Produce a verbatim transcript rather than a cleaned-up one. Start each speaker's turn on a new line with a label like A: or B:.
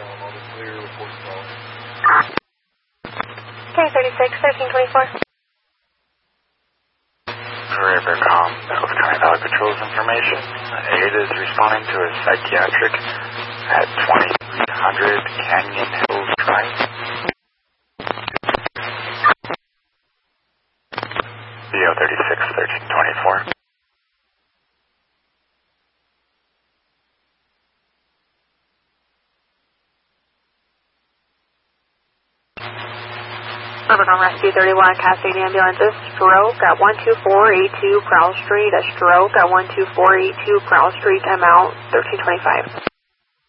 A: K thirty-six, thirteen twenty-four.
B: Rivercom, Dallas County Valley Patrol's information. Aid is responding to a psychiatric at twenty-three hundred Canyon Hills Drive. B O thirty-six, thirteen twenty-four.
A: Rivercom Rescue thirty-one, Cascade Ambulances, stroke at one two four eight two Crowell Street, a stroke at one two four eight two Crowell Street, I'm out, thirteen twenty-five.